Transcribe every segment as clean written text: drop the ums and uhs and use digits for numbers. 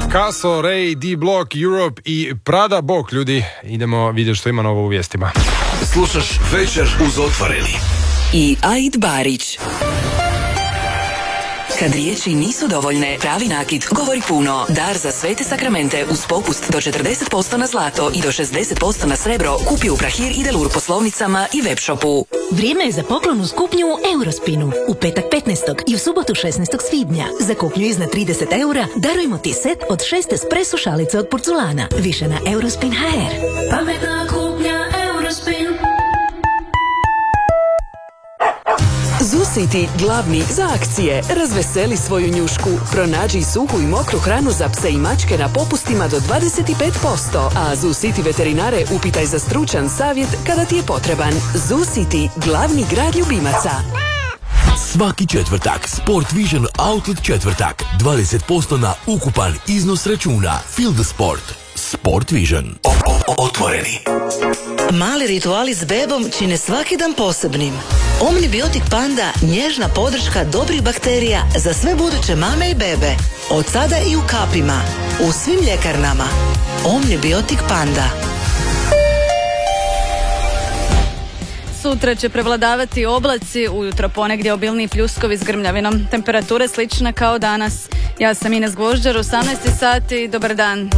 Castle, Ray, D-Block, Europe i Prada Bok. Ljudi, idemo vidjeti što ima novo u vijestima. Slušaš Večer uz Otvoreni i Aid Barić. Kad riječi nisu dovoljne, pravi nakit govori puno. Dar za svete sakramente uz popust do 40% na zlato i do 60% na srebro kupi u Prahir i Delur poslovnicama i web shopu. Vrijeme je za poklon uz kupnju u Eurospinu. U petak 15. i u subotu 16. svibnja. Za kupnju iznad 30 eura darujemo ti set od 6 espresso šalice od porculana. Više na Eurospin.hr. Pametna kupnja Eurospin. ZooCity glavni za akcije. Razveseli svoju njušku. Pronađi suhu i mokru hranu za pse i mačke na popustima do 25%. A ZooCity veterinare upitaj za stručan savjet kada ti je potreban. ZooCity, glavni grad ljubimaca. Svaki četvrtak Sport Vision Outlet četvrtak 20% na ukupan iznos računa. Feel the sport. Sport Vision. Otvoreni. Mali rituali s bebom čine svaki dan posebnim. Omnibiotik Panda, nježna podrška dobrih bakterija za sve buduće mame i bebe. Od sada i u kapima. U svim ljekarnama. Omnibiotik Panda. Sutra će prevladavati oblaci, ujutro ponegdje obilniji pljuskovi s grmljavinom. Temperature slične kao danas. Ja sam Ines Gvožđar, 18 sati, dobar dan.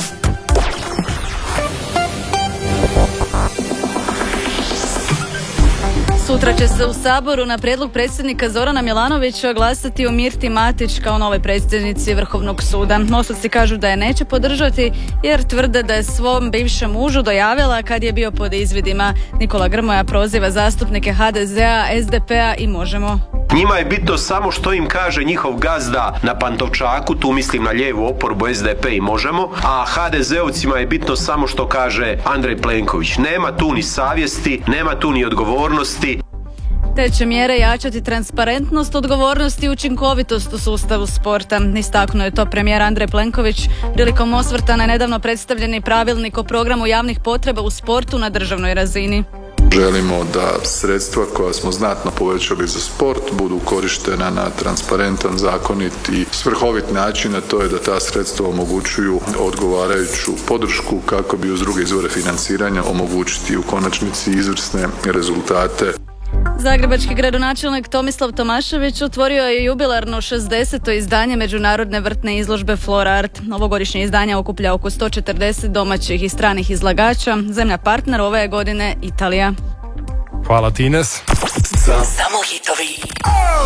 Sutra će se u Saboru na prijedlog predsjednika Zorana Milanovića glasati o Mirti Matić kao novoj predsjednici Vrhovnog suda. Mostovci kažu da je neće podržati jer tvrde da je svom bivšem mužu dojavila kad je bio pod izvidima. Nikola Grmoja proziva zastupnike HDZ-a, SDP-a i Možemo. Njima je bitno samo što im kaže njihov gazda na Pantovčaku, tu mislim na lijevu oporbu SDP i Možemo, a HDZ-ovcima je bitno samo što kaže Andrej Plenković. Nema tu ni savjesti, nema tu ni odgovornosti. Te će mjere jačati transparentnost, odgovornost i učinkovitost u sustavu sporta. Istaknuo je to premijer Andrej Plenković prilikom osvrta na nedavno predstavljeni pravilnik o programu javnih potreba u sportu na državnoj razini. Želimo da sredstva koja smo znatno povećali za sport budu korištena na transparentan, zakonit i svrhovit način, a to je da ta sredstva omogućuju odgovarajuću podršku kako bi uz druge izvore financiranja omogućiti u konačnici izvrsne rezultate. Zagrebački gradonačelnik Tomislav Tomašević otvorio je jubilarno 60. izdanje međunarodne vrtne izložbe Flora Art. Ovogodišnje izdanje okuplja oko 140 domaćih i stranih izlagača. Zemlja partner ove je godine Italija. Hvala ti, Ines. Samo hitovi.